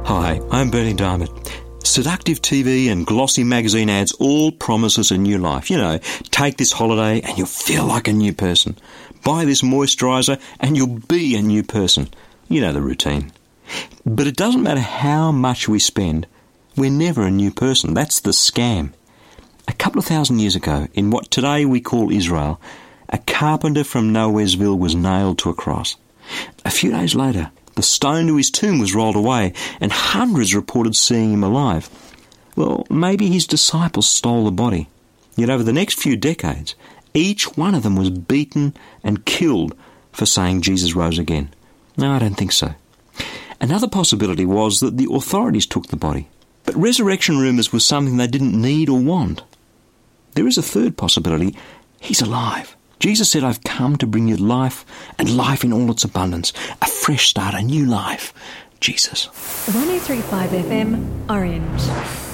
Hi, I'm Bernie Diamond. Seductive TV and glossy magazine ads all promise us a new life. You know, take this holiday and you'll feel like a new person. Buy this moisturiser and you'll be a new person. You know the routine. But it doesn't matter how much we spend, we're never a new person. That's the scam. A couple of thousand years ago, in what today we call Israel, a carpenter from Nowheresville was nailed to a cross. A few days later, the stone to his tomb was rolled away, and hundreds reported seeing him alive. Well, maybe his disciples stole the body. Yet over the next few decades, each one of them was beaten and killed for saying Jesus rose again. No, I don't think so. Another possibility was that the authorities took the body, but resurrection rumours were something they didn't need or want. There is a third possibility. He's alive. Jesus said, I've come to bring you life, and life in all its abundance. A fresh start, a new life. Jesus. 103.5 FM, Orange.